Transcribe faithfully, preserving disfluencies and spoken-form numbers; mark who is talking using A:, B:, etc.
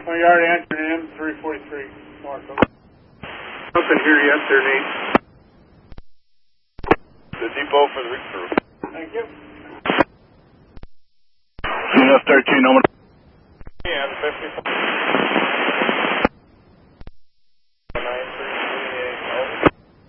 A: Well, you already answered in three forty-three, Marco.
B: Nothing here yet there, Nate.
C: The depot for the recruit.
A: Thank you.
C: C F thirteen, no one.